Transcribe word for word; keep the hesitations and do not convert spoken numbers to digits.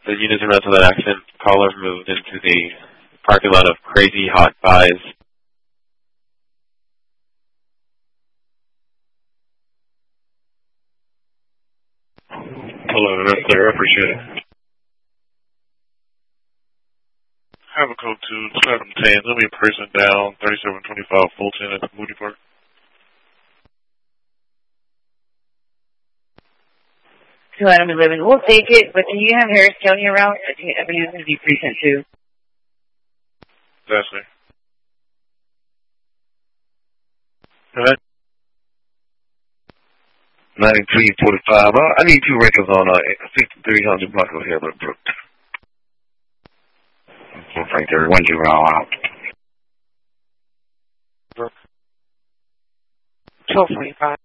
The units around to that accident, caller moved into the parking lot of Crazy Hot Buys. Hello, that's clear. I appreciate it. Have a code to seven ten. There'll be a person down thirty-seven twenty-five Fulton at the Moody Park. two Adam eleven. We'll take it, but can you have Harris County around? I think everything's going to be precinct two. That's it. Alright. ninety-three forty-five. Uh, I need two records on uh, sixty-three hundred block of Herbert Brook. Frank, there. One zero out. twelve forty-five.